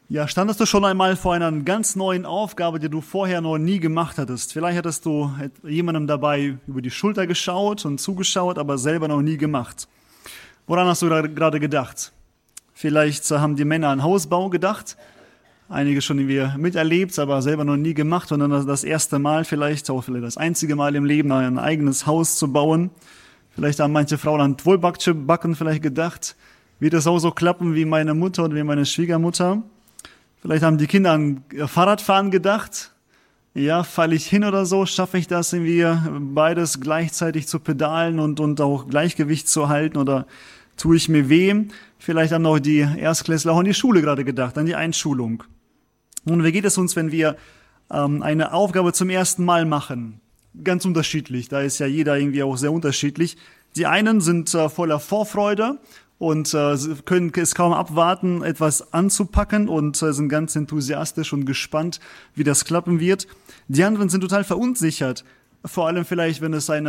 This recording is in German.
Ja, standest du schon einmal vor einer ganz neuen Aufgabe, die du vorher noch nie gemacht hattest? Vielleicht hattest du jemandem dabei über die Schulter geschaut und zugeschaut, aber selber noch nie gemacht. Woran hast du gerade gedacht? Vielleicht haben die Männer an Hausbau gedacht, einige schon irgendwie miterlebt, aber selber noch nie gemacht und dann das erste Mal vielleicht, auch vielleicht das einzige Mal im Leben, ein eigenes Haus zu bauen. Vielleicht haben manche Frauen an Backen vielleicht gedacht, wird das auch so klappen wie meine Mutter oder wie meine Schwiegermutter? Vielleicht haben die Kinder an Fahrradfahren gedacht. Ja, falle ich hin oder so? Schaffe ich das irgendwie beides gleichzeitig zu pedalen und auch Gleichgewicht zu halten oder tue ich mir weh? Vielleicht haben auch die Erstklässler auch an die Schule gerade gedacht, an die Einschulung. Nun, wie geht es uns, wenn wir eine Aufgabe zum ersten Mal machen? Ganz unterschiedlich, da ist ja jeder irgendwie auch sehr unterschiedlich. Die einen sind voller Vorfreude und können es kaum abwarten, etwas anzupacken und sind ganz enthusiastisch und gespannt, wie das klappen wird. Die anderen sind total verunsichert, vor allem vielleicht, wenn es eine